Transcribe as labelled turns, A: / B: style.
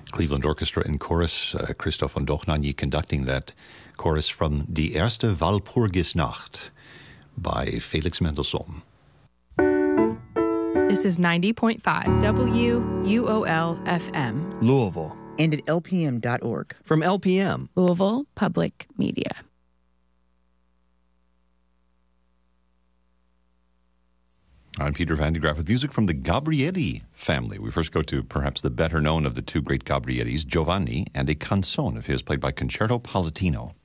A: Cleveland Orchestra and Chorus, Christoph von Dochnanyi conducting that chorus from Die erste Walpurgisnacht by Felix Mendelssohn.
B: This is 90.5
C: WUOL-FM.
D: Louisville.
C: And at LPM.org.
D: From LPM.
B: Louisville Public Media.
A: I'm Peter Van de Graaff with music from the Gabrieli family. We first go to perhaps the better known of the two great Gabrielis, Giovanni, and a canzone of his played by Concerto Palatino.